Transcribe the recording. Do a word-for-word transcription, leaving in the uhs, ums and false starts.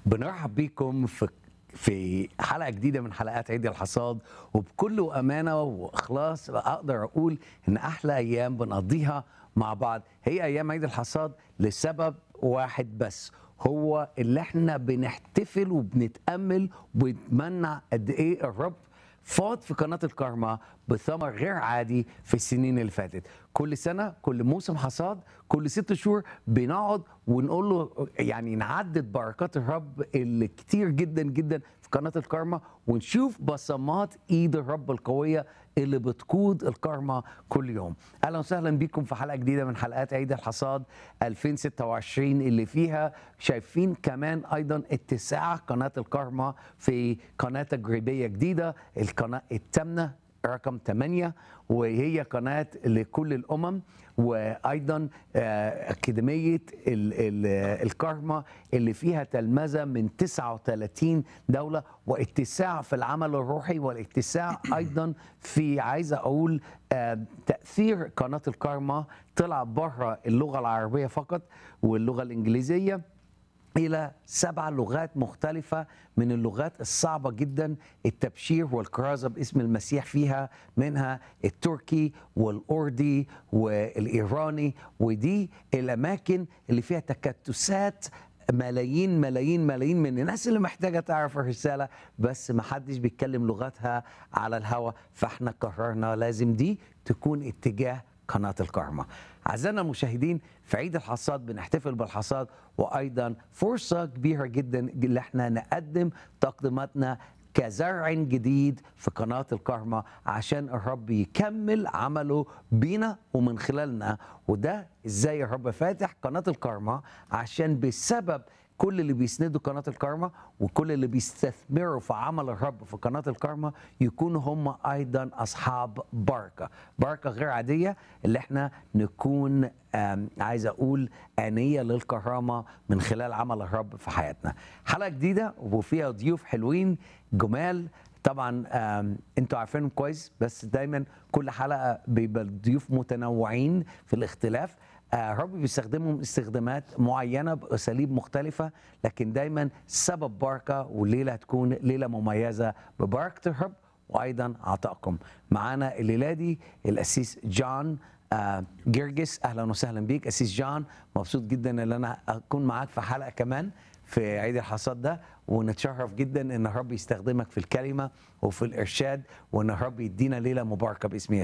بنرحب بيكم في في حلقة جديدة من حلقات عيد الحصاد، وبكل أمانة وإخلاص أقدر أقول إن أحلى أيام بنقضيها مع بعض هي أيام عيد الحصاد لسبب واحد بس، هو اللي احنا بنحتفل وبنتأمل وبنتمنى قد إيه الرب فاض في قناة الكارما بثمر غير عادي في السنين اللي فاتت. كل سنة كل موسم حصاد كل ست شهور بنقعد ونقول له يعني نعدد بركات الرب اللي كتير جدا جدا في قناة الكارما، ونشوف بصمات ايد الرب القوية اللي بتقود الكارما كل يوم. اهلا وسهلا بكم في حلقة جديدة من حلقات عيد الحصاد ألفين وستة وعشرين اللي فيها شايفين كمان ايضا اتساع قناة الكارما في قناة تجريبية جديدة، القناة الثامنة رقم ثمانية، وهي قناة لكل الأمم، وأيضا آه، أكاديمية ال- ال- الكارما اللي فيها تلمذة من تسعة وثلاثين دولة، واتساع في العمل الروحي والاتساع أيضا في عايز أقول آه، تأثير قناة الكارما طلع بره اللغة العربية فقط واللغة الإنجليزية إلى سبع لغات مختلفة من اللغات الصعبة جدا التبشير والكرازة باسم المسيح فيها، منها التركي والأردي والإيراني، ودي الأماكن اللي فيها تكتسات ملايين ملايين ملايين من الناس اللي محتاجة تعرف الرسالة بس ما حدش بيتكلم لغتها على الهوا. فاحنا قررنا لازم دي تكون اتجاه قناة الكارما. أعزائنا المشاهدين، في عيد الحصاد بنحتفل بالحصاد، وأيضا فرصة كبيرة جدا اللي احنا نقدم تقديماتنا كزرع جديد في قناة الكارما عشان الرب يكمل عمله بينا ومن خلالنا. وده ازاي الرب فاتح قناة الكارما عشان بسبب كل اللي بيسندوا قناة الكارما وكل اللي بيستثمروا في عمل الرب في قناة الكارما يكونوا هم أيضا أصحاب بركة، بركة غير عادية اللي احنا نكون آم، عايز أقول آنية للكرامة من خلال عمل الرب في حياتنا. حلقة جديدة وفيها ضيوف حلوين جمال طبعا، آم، انتوا عارفينهم كويس، بس دايما كل حلقة بيبقى الضيوف متنوعين في الاختلاف. آه، الرب بيستخدمهم استخدامات معينة بأساليب مختلفة، لكن دايما سبب بركة، والليلة هتكون ليلة مميزة ببركة الرب وأيضا عطائكم. معانا الليلة دي الأسيس جون آه، جرجس. أهلا وسهلا بيك أسيس جون، مبسوط جدا ان أنا أكون معاك في حلقة كمان في عيد الحصاد ده، ونتشرف جدا ان الرب يستخدمك في الكلمة وفي الإرشاد، وان الرب يدينا ليلة مباركة باسم يسوع.